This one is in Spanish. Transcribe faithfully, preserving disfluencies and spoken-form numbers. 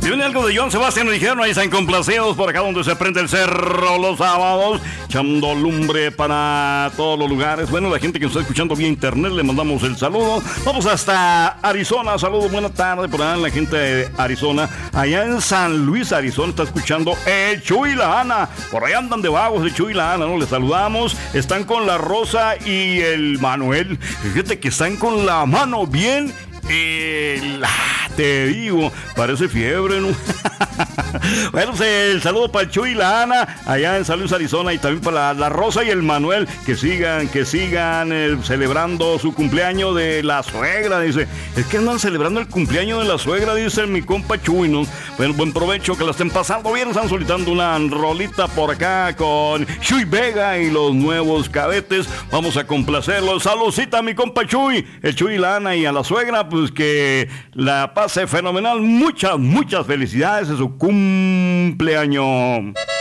Y viene algo de Joan Sebastián, nos dijeron, ahí están complacidos por acá donde se prende el cerro los sábados, echando lumbre para todos los lugares. Bueno, la gente que nos está escuchando vía internet, le mandamos el saludo. Vamos hasta Arizona, saludos, buena tarde por allá la gente de Arizona. Allá en San Luis, Arizona, está escuchando el Chuy y la Ana. Por ahí andan de vagos el Chuy y la Ana, ¿no? Les saludamos. Están con la Rosa y el Manuel. Fíjate que están con la mano bien. El, ah, te digo, parece fiebre, ¿no? Bueno, pues el saludo para el Chuy y la Ana allá en San Luis, Arizona, y también para la, la Rosa y el Manuel, que sigan, que sigan eh, celebrando su cumpleaños de la suegra, dice. Es que andan celebrando el cumpleaños de la suegra, dice mi compa Chuy, ¿no? Bueno, buen provecho, que la estén pasando bien. Están solicitando una rolita por acá con Chuy Vega y los nuevos cadetes. Vamos a complacerlos. Saludcita a mi compa Chuy, el Chuy y la Ana, y a la suegra, pues que la pase fenomenal. Muchas, muchas felicidades en su cumpleaños.